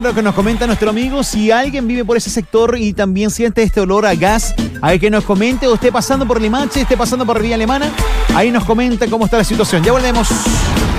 Lo que nos comenta nuestro amigo, si alguien vive por ese sector y también siente este olor a gas, hay que nos comente, o esté pasando por Limache, esté pasando por Vía Alemana, ahí nos comenta cómo está la situación. Ya volvemos.